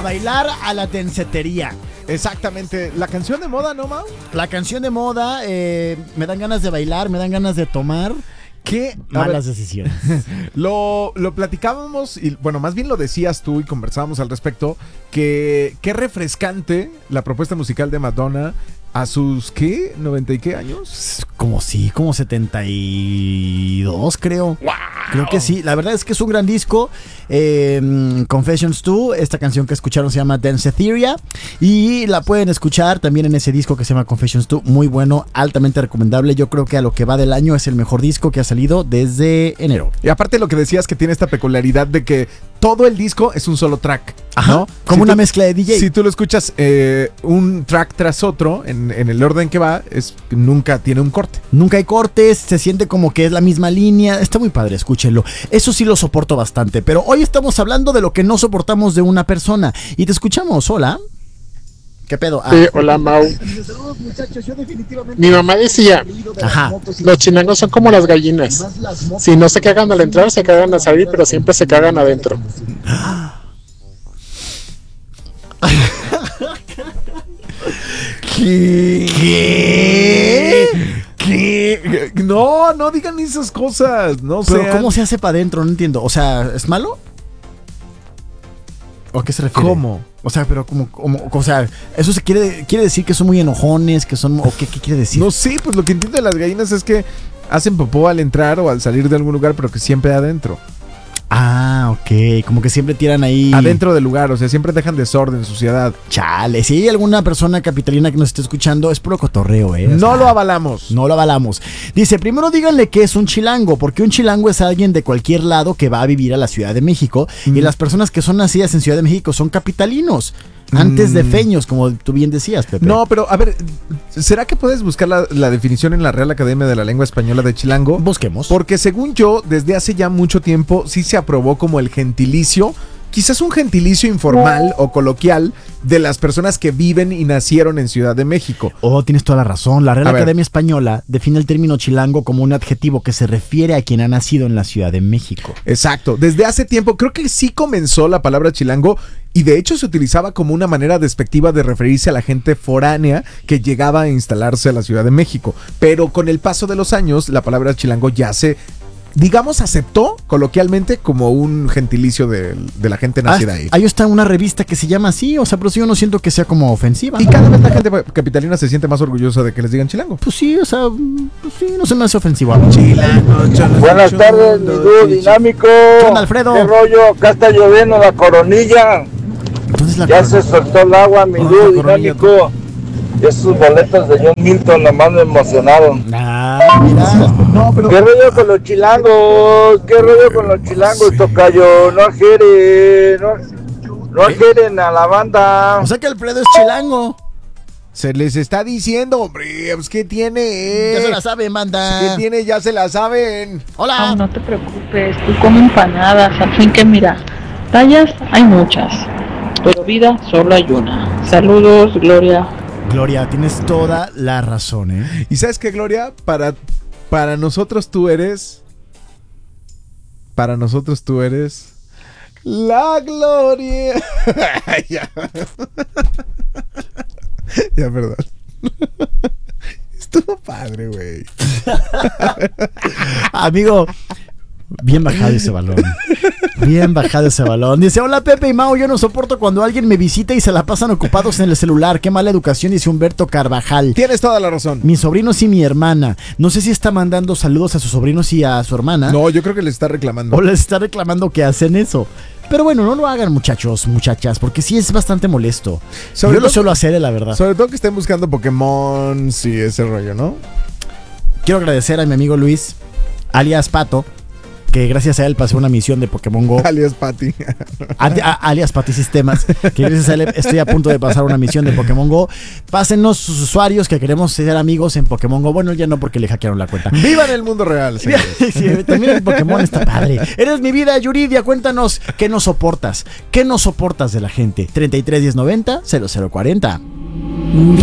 bailar a la tensetería. Exactamente. La canción de moda, ¿no, Mau? La canción de moda, me dan ganas de bailar, me dan ganas de tomar. Qué malas decisiones. Lo platicábamos y, bueno, más bien lo decías tú y conversábamos al respecto, que qué refrescante la propuesta musical de Madonna a sus, ¿qué? ¿90 y qué años? Como 72, creo. ¡Wow! Creo que sí. La verdad es que es un gran disco. Confessions 2, esta canción que escucharon se llama Dancetheria y la pueden escuchar también en ese disco que se llama Confessions 2. Muy bueno, altamente recomendable. Yo creo que a lo que va del año es el mejor disco que ha salido desde enero. Y aparte lo que decías, que tiene esta peculiaridad de que todo el disco es un solo track. Ajá, ¿no? como una mezcla de DJ. Si tú lo escuchas un track tras otro, en el orden que va, nunca tiene un corte. Nunca hay cortes, se siente como que es la misma línea. Está muy padre, escúchenlo. Eso sí lo soporto bastante, pero hoy estamos hablando de lo que no soportamos de una persona. Y te escuchamos, hola. ¿Qué pedo? Sí, hola, Mau. Mi mamá decía, ajá, los chilangos son como las gallinas. Si no se cagan al entrar, se cagan al salir, pero siempre se cagan adentro. ¿Qué? No digan esas cosas. No sé. Pero ¿cómo se hace para adentro? No entiendo. O sea, ¿es malo? ¿O a qué se refiere? ¿Cómo? O sea, pero como o sea, eso se quiere decir que son muy enojones, que son, o qué quiere decir. No sé, pues lo que entiendo de las gallinas es que hacen popó al entrar o al salir de algún lugar, pero que siempre adentro. Ah, ok, como que siempre tiran ahí adentro del lugar, o sea, siempre dejan desorden, suciedad. Chale, si hay alguna persona capitalina que nos esté escuchando, es puro cotorreo, o no sea, lo avalamos. No lo avalamos. Dice, primero díganle que es un chilango, porque un chilango es alguien de cualquier lado que va a vivir a la Ciudad de México, y las personas que son nacidas en Ciudad de México son capitalinos. Antes de feños, como tú bien decías, Pepe. No, pero a ver, ¿será que puedes buscar la definición en la Real Academia de la Lengua Española de chilango? Busquemos. Porque según yo, desde hace ya mucho tiempo sí se aprobó como el gentilicio, quizás un gentilicio informal o coloquial de las personas que viven y nacieron en Ciudad de México. Oh, tienes toda la razón. La Real Academia Española define el término chilango como un adjetivo que se refiere a quien ha nacido en la Ciudad de México. Exacto. Desde hace tiempo, creo que sí comenzó la palabra chilango y de hecho se utilizaba como una manera despectiva de referirse a la gente foránea que llegaba a instalarse a la Ciudad de México. Pero con el paso de los años, la palabra chilango ya se, digamos, aceptó coloquialmente como un gentilicio de la gente nacida ahí. Ahí está una revista que se llama así, o sea, pero yo no siento que sea como ofensiva. Y cada vez la gente capitalina se siente más orgullosa de que les digan chilango. Pues sí, o sea, pues sí, no se me hace ofensivo. Chilango, buenas tardes, mi dúo dinámico. ¿Qué onda, Alfredo? ¿Qué rollo? Acá está lloviendo la Coronilla. Entonces ya se soltó el agua, mi dúo dinámico. Esos boletos de John Milton nomás me emocionaron. Mira. No, pero ¿qué rollo con los chilangos? ¿Qué rollo con los chilangos, tocayo? No ajeren, no ajeren a la banda. O sea que Alfredo es chilango. Se les está diciendo, hombre, pues ¿qué tiene? Ya se la saben, banda. ¿Qué tiene? Ya se la saben. Hola. No te preocupes, tú come empanadas, al fin que mira, tallas hay muchas, pero vida solo hay una. Saludos, Gloria. Gloria, tienes toda la razón, ¿eh? ¿Y sabes qué, Gloria? Para nosotros tú eres... Para nosotros tú eres... La Gloria. Ya. Ya, perdón. Estuvo padre, güey. Amigo, bien bajado ese balón. Bien bajado ese balón. Dice, hola Pepe y Mau, yo no soporto cuando alguien me visita y se la pasan ocupados en el celular. Qué mala educación, dice Humberto Carvajal. Tienes toda la razón. Mis sobrinos y mi hermana. No sé si está mandando saludos a sus sobrinos y a su hermana. No, yo creo que les está reclamando. O les está reclamando que hacen eso. Pero bueno, no lo hagan, muchachos, muchachas, porque sí es bastante molesto. Yo lo suelo hacer, la verdad. Sobre todo que estén buscando Pokémon y ese rollo, ¿no? Quiero agradecer a mi amigo Luis, alias Pato, que gracias a él pasé una misión de Pokémon GO. Alias Pati. Alias Pati Sistemas, que gracias a él estoy a punto de pasar una misión de Pokémon GO. Pásenos sus usuarios que queremos ser amigos en Pokémon GO. Bueno, ya no, porque le hackearon la cuenta. ¡Viva en el mundo real! Sí, también el Pokémon está padre. Eres mi vida, Yuridia. Cuéntanos, ¿qué no soportas? ¿Qué no soportas de la gente? 33 10 90 0040.